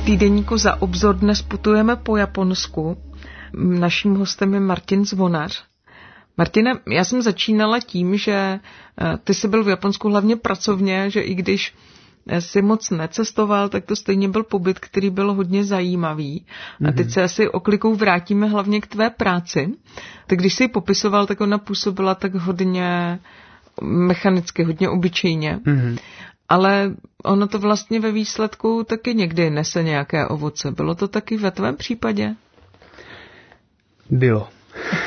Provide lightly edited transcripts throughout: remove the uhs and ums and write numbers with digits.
týdeníku Za obzor dnes putujeme po Japonsku. Naším hostem je Martin Zvonař. Martine, já jsem začínala tím, že ty jsi byl v Japonsku hlavně pracovně, že i když jsi moc necestoval, tak to stejně byl pobyt, který byl hodně zajímavý. A teď se asi oklikou vrátíme hlavně k tvé práci. Tak když jsi ji popisoval, tak ona působila tak hodně mechanicky, hodně obyčejně. Ale ono to vlastně ve výsledku taky někdy nese nějaké ovoce. Bylo to taky ve tvém případě? Bylo.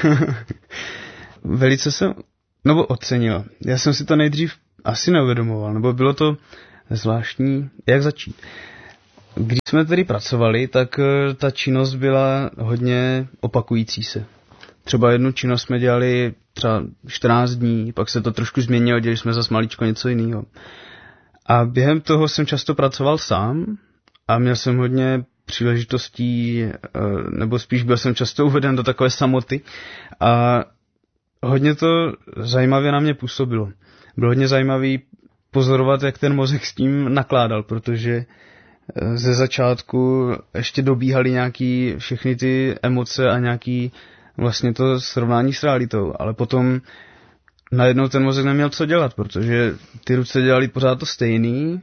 Velice jsem, ocenil. Já jsem si to nejdřív asi neuvědomoval, nebo bylo to zvláštní, jak začít. Když jsme tedy pracovali, tak ta činnost byla hodně opakující se. Třeba jednu činnost jsme dělali třeba 14 dní, pak se to trošku změnilo, dělali jsme zase maličko něco jiného. A během toho jsem často pracoval sám a měl jsem hodně příležitostí, nebo spíš byl jsem často uveden do takové samoty a hodně to zajímavě na mě působilo. Bylo hodně zajímavý pozorovat, jak ten mozek s tím nakládal, protože ze začátku ještě dobíhaly nějaký všechny ty emoce a nějaký vlastně to srovnání s realitou, ale potom najednou ten mozek neměl co dělat, protože ty ruce dělali pořád to stejný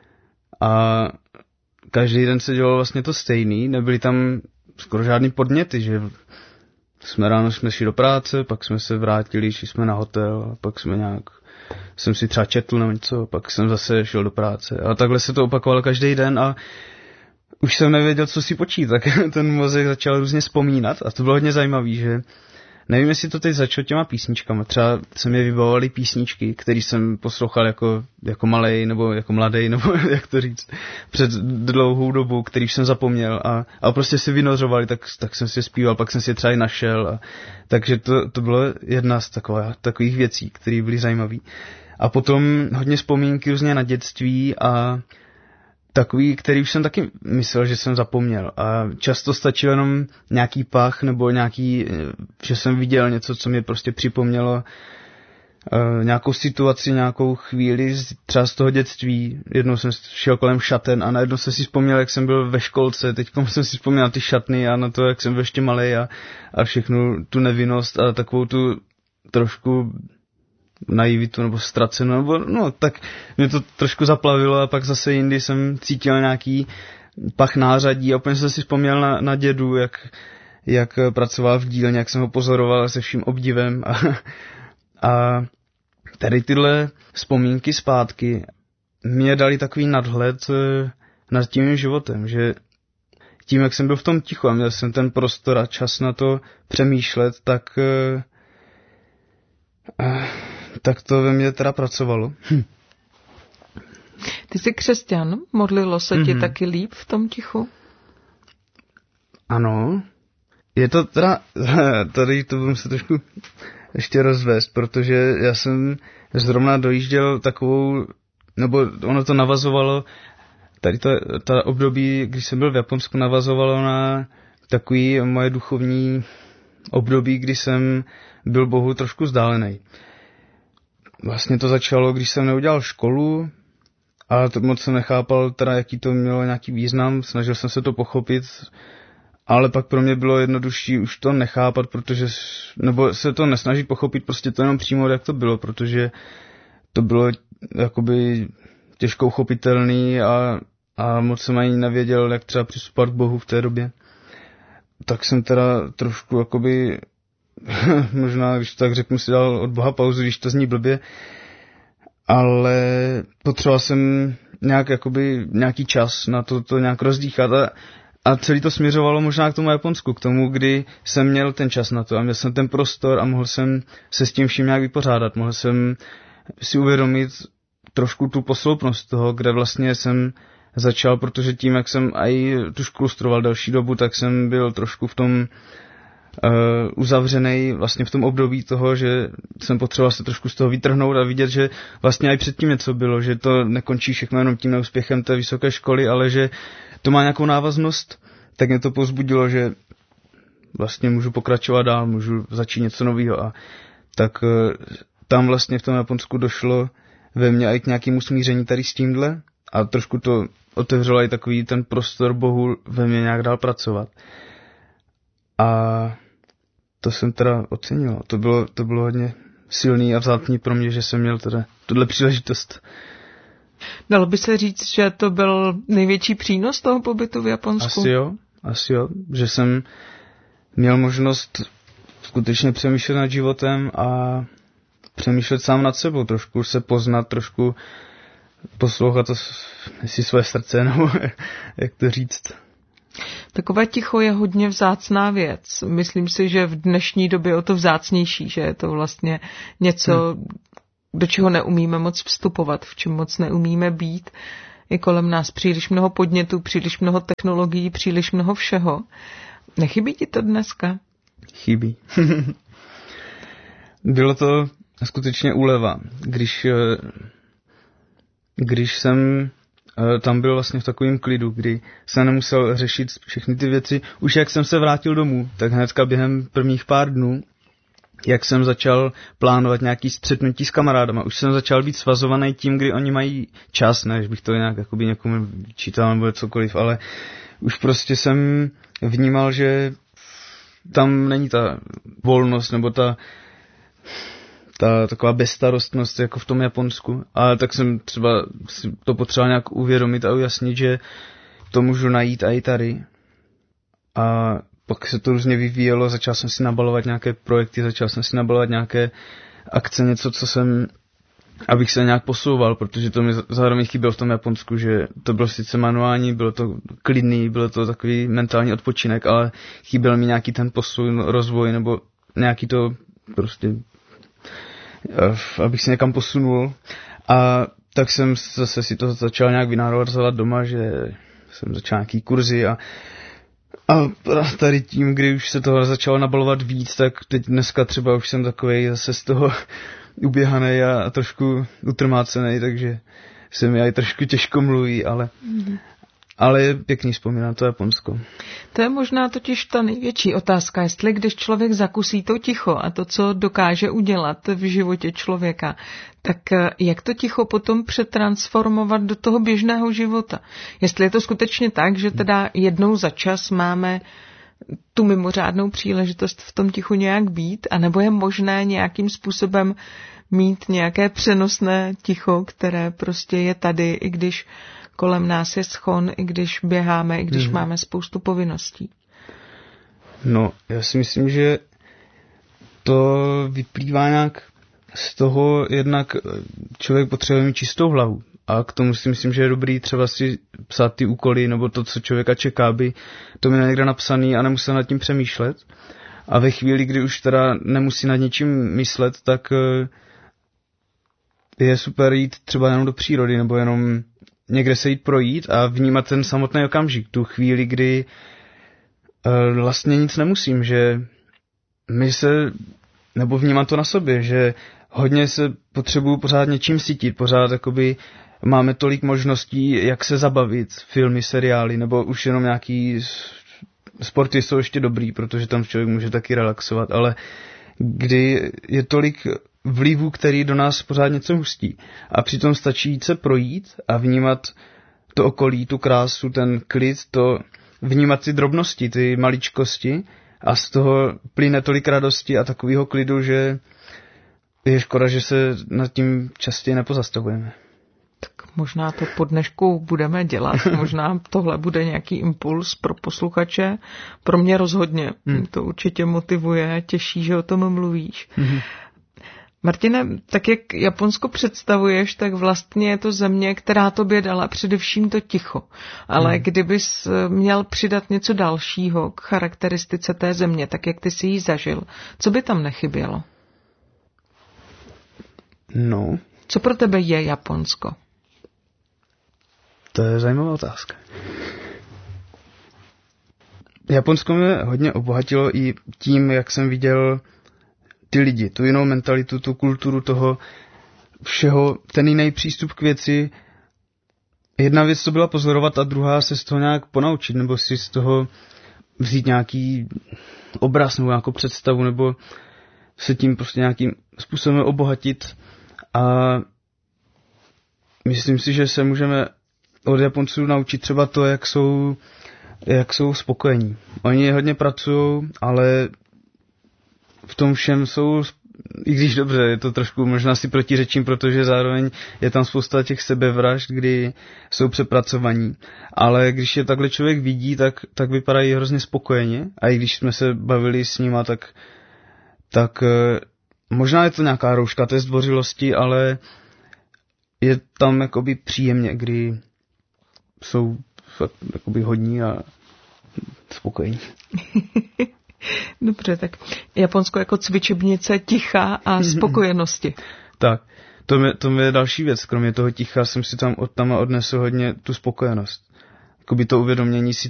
a každý den se dělalo vlastně to stejný, nebyly tam skoro žádný podněty, že ráno jsme šli do práce, pak jsme se vrátili, šli jsme na hotel, a pak jsem si třeba četl nebo něco, pak jsem zase šel do práce a takhle se to opakovalo každý den a už jsem nevěděl, co si počít, tak ten mozek začal různě vzpomínat a to bylo hodně zajímavý, že nevím, jestli to teď začalo těma písničkama. Třeba se mi vybavovaly písničky, které jsem poslouchal jako malej, nebo jako mladej, nebo jak to říct, před dlouhou dobu, který jsem zapomněl a prostě si vynořovali, tak jsem si zpíval, pak jsem si je třeba i našel. Takže to bylo jedna z takových věcí, které byly zajímavé. A potom hodně vzpomínky různě na dětství a takový, který už jsem taky myslel, že jsem zapomněl. A často stačil jenom nějaký pach nebo že jsem viděl něco, co mi prostě připomnělo nějakou situaci, nějakou chvíli, třeba z toho dětství. Jednou jsem šel kolem šaten a najednou jsem si vzpomněl, jak jsem byl ve školce. Teď jsem si vzpomněl na ty šatny a na to, jak jsem byl ještě malej a všechnu tu nevinnost a takovou tu trošku naivitu nebo ztracenu, tak mě to trošku zaplavilo a pak zase jindy jsem cítil nějaký pach nářadí a úplně jsem si vzpomněl na dědu, jak pracoval v dílně, jak jsem ho pozoroval se vším obdivem a tady tyhle vzpomínky zpátky mě dali takový nadhled nad tím životem, že tím, jak jsem byl v tom tichu a měl jsem ten prostor a čas na to přemýšlet, tak to ve mně teda pracovalo. Ty jsi křesťan, modlilo se ti taky líp v tom tichu? Ano. Je to teda, tady to budu se trošku ještě rozvést, protože já jsem zrovna dojížděl takovou, nebo ono to navazovalo, tady ta období, když jsem byl v Japonsku, navazovalo na takový moje duchovní období, kdy jsem byl Bohu trošku vzdálený. Vlastně to začalo, když jsem neudělal školu a to moc jsem nechápal, teda, jaký to mělo nějaký význam, snažil jsem se to pochopit, ale pak pro mě bylo jednodušší už to nechápat, nebo se to nesnažit pochopit, prostě to jenom přijmout, jak to bylo, protože to bylo jakoby těžko uchopitelný a moc jsem ani nevěděl, jak třeba přistupovat k Bohu v té době. Tak jsem teda trošku jakoby možná, když to tak řeknu, si dal od Boha pauzu, když to zní blbě, ale potřeboval jsem nějaký čas na to nějak rozdýchat a celý to směřovalo možná k tomu Japonsku, k tomu, kdy jsem měl ten čas na to a měl jsem ten prostor a mohl jsem se s tím vším nějak vypořádat, mohl jsem si uvědomit trošku tu posloupnost toho, kde vlastně jsem začal, protože tím, jak jsem i tu školu studoval další dobu, tak jsem byl trošku v tom uzavřenej vlastně v tom období toho, že jsem potřeboval se trošku z toho vytrhnout a vidět, že vlastně i předtím něco bylo, že to nekončí všechno jenom tím neúspěchem té vysoké školy, ale že to má nějakou návaznost, tak mě to povzbudilo, že vlastně můžu pokračovat dál, můžu začít něco nového a tak tam vlastně v tom Japonsku došlo ve mně i k nějakému smíření tady s tímhle a trošku to otevřelo i takový ten prostor Bohu ve mně nějak dál pracovat. A to jsem teda ocenil. To bylo hodně silný a vzácný pro mě, že jsem měl teda tuhle příležitost. Dalo by se říct, že to byl největší přínos toho pobytu v Japonsku? Asi jo, že jsem měl možnost skutečně přemýšlet nad životem a přemýšlet sám nad sebou, trošku se poznat, trošku poslouchat si své srdce, nebo jak to říct. Takové ticho je hodně vzácná věc. Myslím si, že v dnešní době o to vzácnější, že je to vlastně něco, do čeho neumíme moc vstupovat, v čem moc neumíme být. Je kolem nás příliš mnoho podnětů, příliš mnoho technologií, příliš mnoho všeho. Nechybí ti to dneska? Chybí. Bylo to skutečně úleva, když jsem tam byl vlastně v takovém klidu, kdy jsem nemusel řešit všechny ty věci. Už jak jsem se vrátil domů, tak hnedka během prvních pár dnů, jak jsem začal plánovat nějaký střetnutí s kamarádama, už jsem začal být svazovaný tím, kdy oni mají čas, než bych to nějak jakoby někomu čítal nebo cokoliv, ale už prostě jsem vnímal, že tam není ta volnost nebo ta taková bezstarostnost jako v tom Japonsku. A tak jsem třeba si to potřeboval nějak uvědomit a ujasnit, že to můžu najít i tady. A pak se to různě vyvíjelo, začal jsem si nabalovat nějaké projekty, začal jsem si nabalovat nějaké akce, něco, abych se nějak posouval, protože to mi zároveň chybělo v tom Japonsku, že to bylo sice manuální, bylo to klidný, bylo to takový mentální odpočinek, ale chyběl mi nějaký ten posun, rozvoj, nebo nějaký to prostě, abych se někam posunul. A tak jsem zase si to začal nějak vynározovat doma, že jsem začal nějaký kurzy a tady tím, kdy už se toho začalo nabalovat víc, tak teď dneska třeba už jsem takovej zase z toho uběhanej a trošku utrmácenej, takže se mi aj trošku těžko mluví, ale je pěkný vzpomínat to Japonsko. To je možná totiž ta největší otázka, jestli když člověk zakusí to ticho a to, co dokáže udělat v životě člověka, tak jak to ticho potom přetransformovat do toho běžného života. Jestli je to skutečně tak, že teda jednou za čas máme tu mimořádnou příležitost v tom tichu nějak být, anebo je možné nějakým způsobem mít nějaké přenosné ticho, které prostě je tady, i když kolem nás je schon, i když běháme, i když máme spoustu povinností. No, já si myslím, že to vyplývá nějak z toho, jednak člověk potřebuje mít čistou hlavu. A k tomu si myslím, že je dobrý třeba si psát ty úkoly, nebo to, co člověka čeká, aby to měl někde napsaný a nemusel nad tím přemýšlet. A ve chvíli, kdy už teda nemusí nad ničím myslet, tak je super jít třeba jenom do přírody, nebo jenom někde se jít projít a vnímat ten samotný okamžik, tu chvíli, kdy vlastně nic nemusím, že nebo vnímám to na sobě, že hodně se potřebuju pořád něčím sytit, pořád jakoby máme tolik možností, jak se zabavit, filmy, seriály, nebo už jenom nějaký sporty jsou ještě dobrý, protože tam člověk může taky relaxovat, ale kdy je tolik vlivů, který do nás pořád něco hustí. A přitom stačí jít se projít a vnímat to okolí, tu krásu, ten klid, vnímat ty drobnosti, ty maličkosti a z toho plyne tolik radosti a takového klidu, že je škoda, že se nad tím častěji nepozastavujeme. Tak možná to po dnešku budeme dělat, možná tohle bude nějaký impuls pro posluchače, pro mě rozhodně. To určitě motivuje, těší, že o tom mluvíš. Martine, tak jak Japonsko představuješ, tak vlastně je to země, která tobě dala především to ticho. Ale kdybys měl přidat něco dalšího k charakteristice té země, tak jak ty jsi ji zažil, co by tam nechybělo? No. Co pro tebe je Japonsko? To je zajímavá otázka. Japonsko mě hodně obohatilo i tím, jak jsem viděl ty lidi, tu jinou mentalitu, tu kulturu toho všeho, ten jiný přístup k věci. Jedna věc to byla pozorovat a druhá se z toho nějak ponaučit, nebo si z toho vzít nějaký obraz nebo nějakou představu, nebo se tím prostě nějakým způsobem obohatit. A myslím si, že se můžeme od Japonců naučit třeba to, jak jsou spokojení. Oni hodně pracují, ale v tom všem jsou, i když dobře, je to trošku možná si protiřečím, protože zároveň je tam spousta těch sebevražd, kdy jsou přepracovaní. Ale když je takhle člověk vidí, tak vypadají hrozně spokojeně. A i když jsme se bavili s nima, tak možná je to nějaká rouška té zdvořilosti, ale je tam jakoby příjemně, kdy jsou fakt jakoby hodní a spokojení. Dobře, tak Japonsko jako cvičebnice ticha a spokojenosti. Tak, to je další věc. Kromě toho ticha jsem si tam odnesl hodně tu spokojenost. Jakoby to uvědomění si